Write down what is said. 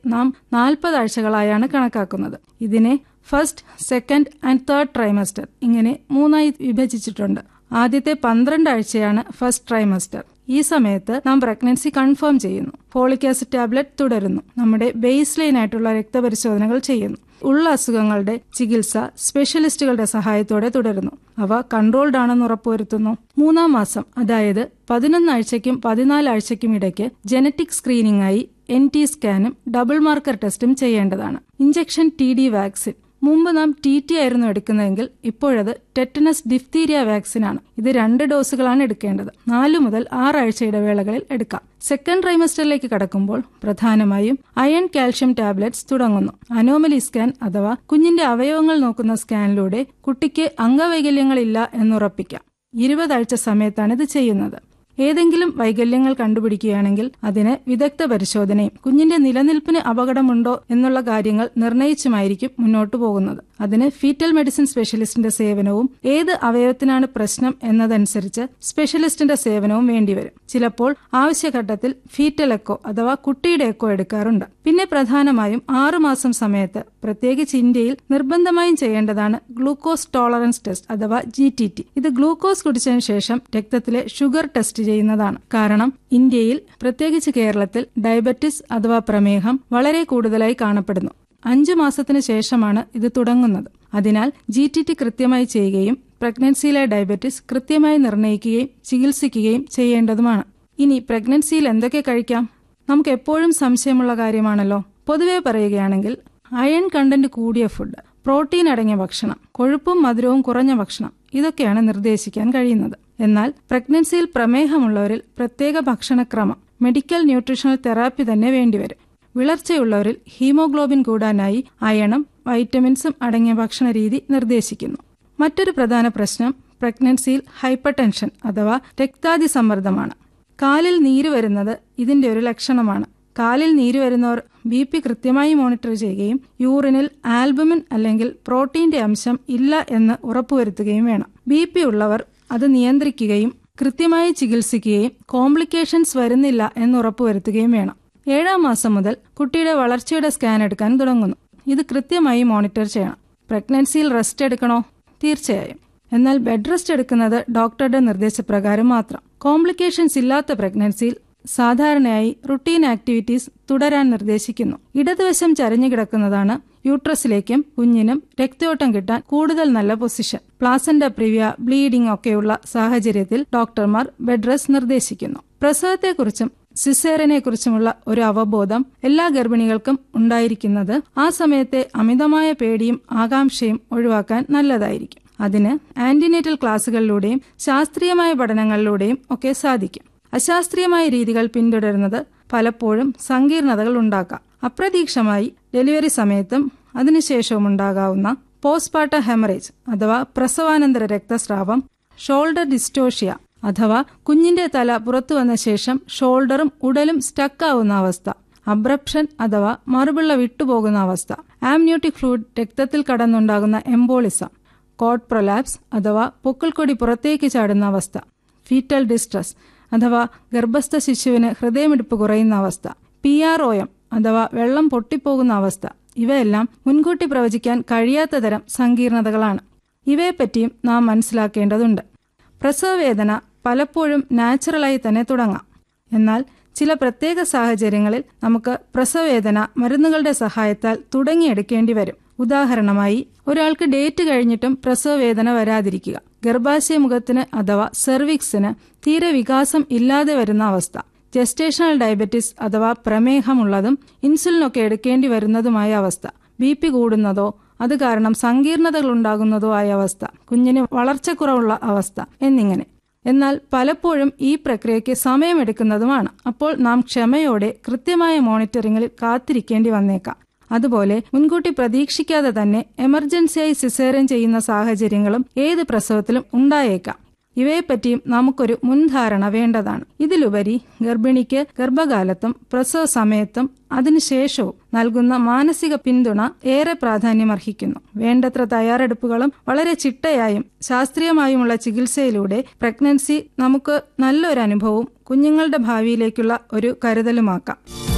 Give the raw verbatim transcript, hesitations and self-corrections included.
നാം നാൽപ്പത് ആഴ്ചകളായാണ് കണക്കാക്കുന്നത്. ഇതിനെ first, second and third trimester ഇങ്ങനെ മൂന്നായി വിഭജിച്ചിട്ടുണ്ട്. ആദ്യത്തെ പന്ത്രണ്ട് ആഴ്ചയാണ് ഫസ്റ്റ് ട്രൈമസ്റ്റർ. ഈ സമയത്ത് നാം പ്രഗ്നൻസി കൺഫേം ചെയ്യുന്നു. ഫോളിക് ആസിഡ് ടാബ്ലറ്റ് തുടരുന്നു. നമ്മുടെ ബേസ് ലൈൻ ആയിട്ടുള്ള രക്തപരിശോധനകൾ ചെയ്യുന്നു. ഉള്ള അസുഖങ്ങളുടെ ചികിത്സ സ്പെഷ്യലിസ്റ്റുകളുടെ സഹായത്തോടെ തുടരുന്നു. അവ കൺട്രോൾഡ് ആണെന്ന് ഉറപ്പുവരുത്തുന്നു. മൂന്നാം മാസം, അതായത് പതിനൊന്നാഴ്ചയ്ക്കും പതിനാലാഴ്ചയ്ക്കും ഇടയ്ക്ക് ജനറ്റിക് സ്ക്രീനിംഗ് ആയി എൻ ടി സ്കാനും ഡബിൾ മാർക്കർ ടെസ്റ്റും ചെയ്യേണ്ടതാണ്. Injection T D vaccine. മുമ്പ് നാം ടി ടി ആയിരുന്നു എടുക്കുന്നതെങ്കിൽ ഇപ്പോഴത് ടെറ്റനസ് ഡിഫ്തീരിയ വാക്സിനാണ്. ഇത് രണ്ട് ഡോസുകളാണ് എടുക്കേണ്ടത്. നാലു മുതൽ ആറാഴ്ച ഇടവേളകളിൽ എടുക്കാം. സെക്കൻഡ് ട്രൈമസ്റ്ററിലേക്ക് കടക്കുമ്പോൾ പ്രധാനമായും അയൺ കാൽഷ്യം ടാബ്ലറ്റ്സ് തുടങ്ങുന്നു. അനോമലി സ്കാൻ അഥവാ കുഞ്ഞിന്റെ അവയവങ്ങൾ നോക്കുന്ന സ്കാനിലൂടെ കുട്ടിക്ക് അംഗവൈകല്യങ്ങളില്ല എന്നുറപ്പിക്കാം. ഇരുപതാഴ്ച സമയത്താണ് ഇത് ചെയ്യുന്നത്. ഏതെങ്കിലും വൈകല്യങ്ങൾ കണ്ടുപിടിക്കുകയാണെങ്കിൽ അതിന് വിദഗ്ധ പരിശോധനയും കുഞ്ഞിന്റെ നിലനിൽപ്പിന് അപകടമുണ്ടോ എന്നുള്ള കാര്യങ്ങൾ നിർണയിച്ചുമായിരിക്കും മുന്നോട്ടു പോകുന്നത്. അതിന് ഫീറ്റൽ മെഡിസിൻ സ്പെഷ്യലിസ്റ്റിന്റെ സേവനവും ഏത് അവയവത്തിനാണ് പ്രശ്നം എന്നതനുസരിച്ച് സ്പെഷ്യലിസ്റ്റിന്റെ സേവനവും വേണ്ടിവരും. ചിലപ്പോൾ ആവശ്യഘട്ടത്തിൽ ഫീറ്റൽ എക്കോ അഥവാ കുട്ടിയുടെ എക്കോ എടുക്കാറുണ്ട്. പിന്നെ പ്രധാനമായും ആറുമാസം സമയത്ത്, പ്രത്യേകിച്ച് ഇന്ത്യയിൽ നിർബന്ധമായും ചെയ്യേണ്ടതാണ് ഗ്ലൂക്കോസ് ടോളറൻസ് ടെസ്റ്റ് അഥവാ ജി ടി ടി. ഇത് ഗ്ലൂക്കോസ് കുടിച്ചതിന് ശേഷം രക്തത്തിലെ ഷുഗർ ടെസ്റ്റ് ചെയ്യുന്നതാണ്. കാരണം ഇന്ത്യയിൽ, പ്രത്യേകിച്ച് കേരളത്തിൽ, ഡയബറ്റിസ് അഥവാ പ്രമേഹം വളരെ കൂടുതലായി കാണപ്പെടുന്നു. അഞ്ചു മാസത്തിന് ശേഷമാണ് ഇത് തുടങ്ങുന്നത്. അതിനാൽ ജി ടി ടി കൃത്യമായി ചെയ്യുകയും പ്രഗ്നൻസിയിലെ ഡയബറ്റിസ് കൃത്യമായി നിർണ്ണയിക്കുകയും ചികിത്സിക്കുകയും ചെയ്യേണ്ടതുമാണ്. ഇനി പ്രഗ്നൻസിയിൽ എന്തൊക്കെ കഴിക്കാം? നമുക്ക് എപ്പോഴും സംശയമുള്ള കാര്യമാണല്ലോ. പൊതുവെ പറയുകയാണെങ്കിൽ അയൺ കണ്ടന്റ് കൂടിയ ഫുഡ്, പ്രോട്ടീൻ അടങ്ങിയ ഭക്ഷണം, കൊഴുപ്പും മധുരവും കുറഞ്ഞ ഭക്ഷണം, ഇതൊക്കെയാണ് നിർദ്ദേശിക്കാൻ കഴിയുന്നത്. എന്നാൽ പ്രഗ്നൻസിയിൽ പ്രമേഹമുള്ളവരിൽ പ്രത്യേക ഭക്ഷണക്രമം, മെഡിക്കൽ ന്യൂട്രീഷണൽ തെറാപ്പി തന്നെ വേണ്ടിവരും. വിളർച്ചയുള്ളവരിൽ ഹീമോഗ്ലോബിൻ കൂടാനായി അയണും വൈറ്റമിൻസും അടങ്ങിയ ഭക്ഷണ രീതി നിർദ്ദേശിക്കുന്നു. മറ്റൊരു പ്രധാന പ്രശ്നം പ്രഗ്നൻസിയിൽ ഹൈപ്പർ ടെൻഷൻ അഥവാ രക്താതിസമ്മർദ്ദമാണ്. കാലിൽ നീര് വരുന്നത് ഇതിന്റെ ഒരു ലക്ഷണമാണ്. കാലിൽ നീര് വരുന്നവർ ബി പി കൃത്യമായി മോണിറ്റർ ചെയ്യുകയും യൂറിനിൽ ആൽബുമിൻ അല്ലെങ്കിൽ പ്രോട്ടീന്റെ അംശം ഇല്ല എന്ന് ഉറപ്പുവരുത്തുകയും വേണം. ബി പി ഉള്ളവർ അത് നിയന്ത്രിക്കുകയും കൃത്യമായി ചികിത്സിക്കുകയും കോംപ്ലിക്കേഷൻസ് വരുന്നില്ല എന്ന് ഉറപ്പുവരുത്തുകയും വേണം. ഏഴാം മാസം മുതൽ കുട്ടിയുടെ വളർച്ചയുടെ സ്കാൻ എടുക്കാൻ തുടങ്ങുന്നു. ഇത് കൃത്യമായി മോണിറ്റർ ചെയ്യണം. പ്രഗ്നൻസിയിൽ റെസ്റ്റ് എടുക്കണോ? തീർച്ചയായും. എന്നാൽ ബെഡ് റെസ്റ്റ് എടുക്കുന്നത് ഡോക്ടറുടെ നിർദ്ദേശപ്രകാരം മാത്രം. കോംപ്ലിക്കേഷൻസ് ഇല്ലാത്ത പ്രഗ്നൻസിയിൽ സാധാരണയായി റുട്ടീൻ ആക്ടിവിറ്റീസ് തുടരാൻ നിർദ്ദേശിക്കുന്നു. ഇടതുവശം ചരിഞ്ഞു കിടക്കുന്നതാണ് യൂട്രസിലേക്കും കുഞ്ഞിനും രക്തയോട്ടം കിട്ടാൻ കൂടുതൽ നല്ല പൊസിഷൻ. പ്ലാസന്റ പ്രിവിയ, ബ്ലീഡിംഗ് ഒക്കെയുള്ള സാഹചര്യത്തിൽ ഡോക്ടർമാർ ബെഡ് റെസ്റ്റ് നിർദ്ദേശിക്കുന്നു. പ്രസവത്തെക്കുറിച്ചും സിസേറിയനെ കുറിച്ചുമുള്ള ഒരു അവബോധം എല്ലാ ഗർഭിണികൾക്കും ഉണ്ടായിരിക്കുന്നത് ആ സമയത്തെ അമിതമായ പേടിയും ആകാംക്ഷയും ഒഴിവാക്കാൻ നല്ലതായിരിക്കും. അതിന് ആന്റിനേറ്റൽ ക്ലാസുകളിലൂടെയും ശാസ്ത്രീയമായ പഠനങ്ങളിലൂടെയും ഒക്കെ സാധിക്കും. അശാസ്ത്രീയമായ രീതികൾ പിന്തുടരുന്നത് പലപ്പോഴും സങ്കീർണതകൾ ഉണ്ടാക്കാം. അപ്രതീക്ഷമായി ഡെലിവറി സമയത്തും അതിനുശേഷവും ഉണ്ടാകാവുന്ന പോസ്റ്റ്പാർട്ടം ഹെമറേജ് അഥവാ പ്രസവാനന്തര രക്തസ്രാവം, ഷോൾഡർ ഡിസ്റ്റോഷ്യ അഥവാ കുഞ്ഞിന്റെ തല പുറത്തു വന്ന ശേഷം ഷോൾഡറും ഉടലും സ്റ്റക്കാവുന്ന അവസ്ഥ, അബ്രപ്ഷൻ അഥവാ മറുപിള്ള വിട്ടുപോകുന്ന അവസ്ഥ, ആംനിയോട്ടിക് ഫ്ലൂയിഡ് രക്തത്തിൽ കടന്നുണ്ടാകുന്ന എംബോളിസം, കോഡ് പ്രൊലാപ്സ് അഥവാ പൊക്കിൾക്കൊടി പുറത്തേക്ക് ചാടുന്ന അവസ്ഥ, ഫീറ്റൽ ഡിസ്ട്രസ് അഥവാ ഗർഭസ്ഥ ശിശുവിന് ഹൃദയമിടിപ്പ് കുറയുന്ന അവസ്ഥ, പി ആർ ഒ എം അഥവാ വെള്ളം പൊട്ടിപ്പോകുന്ന അവസ്ഥ, ഇവയെല്ലാം മുൻകൂട്ടി പ്രവചിക്കാൻ കഴിയാത്ത തരം സങ്കീർണതകളാണ്. ഇവയെപ്പറ്റിയും നാം മനസ്സിലാക്കേണ്ടതുണ്ട്. പ്രസവവേദന പലപ്പോഴും നാച്ചുറലായി തന്നെ തുടങ്ങാം. എന്നാൽ ചില പ്രത്യേക സാഹചര്യങ്ങളിൽ നമുക്ക് പ്രസവവേദന മരുന്നുകളുടെ സഹായത്താൽ തുടങ്ങിയെടുക്കേണ്ടി വരും. ഉദാഹരണമായി, ഒരാൾക്ക് ഡേറ്റ് കഴിഞ്ഞിട്ടും പ്രസവവേദന വരാതിരിക്കുക, ഗർഭാശയമുഖത്തിന് അഥവാ സെർവിക്സിന് തീരെ വികാസം ഇല്ലാതെ വരുന്ന അവസ്ഥ, ജെസ്റ്റേഷണൽ ഡയബറ്റിസ് അഥവാ പ്രമേഹമുള്ളതും ഇൻസുലിനൊക്കെ എടുക്കേണ്ടി വരുന്നതുമായ അവസ്ഥ, ബി പി കൂടുന്നതോ അത് കാരണം സങ്കീർണതകൾ ഉണ്ടാകുന്നതോ ആയ അവസ്ഥ, കുഞ്ഞിന് വളർച്ചക്കുറവുള്ള അവസ്ഥ എന്നിങ്ങനെ. എന്നാൽ പലപ്പോഴും ഈ പ്രക്രിയയ്ക്ക് സമയമെടുക്കുന്നതുമാണ്. അപ്പോൾ നാം ക്ഷമയോടെ കൃത്യമായ മോണിറ്ററിംഗിൽ കാത്തിരിക്കേണ്ടി വന്നേക്കാം. അതുപോലെ മുൻകൂട്ടി പ്രതീക്ഷിക്കാതെ തന്നെ എമർജൻസിയായി സിസേറിയൻ ചെയ്യുന്ന സാഹചര്യങ്ങളും ഏത് പ്രസവത്തിലും ഉണ്ടായേക്കാം. ഇവയെപ്പറ്റിയും നമുക്കൊരു മുൻധാരണ വേണ്ടതാണ്. ഇതിലുപരി ഗർഭിണിക്ക് ഗർഭകാലത്തും പ്രസവ സമയത്തും അതിനുശേഷവും നൽകുന്ന മാനസിക പിന്തുണ ഏറെ പ്രാധാന്യമർഹിക്കുന്നു. വേണ്ടത്ര തയ്യാറെടുപ്പുകളും വളരെ ചിട്ടയായും ശാസ്ത്രീയമായുമുള്ള ചികിത്സയിലൂടെ പ്രഗ്നൻസി നമുക്ക് നല്ലൊരു അനുഭവവും കുഞ്ഞുങ്ങളുടെ ഭാവിയിലേക്കുള്ള ഒരു കരുതലുമാക്കാം.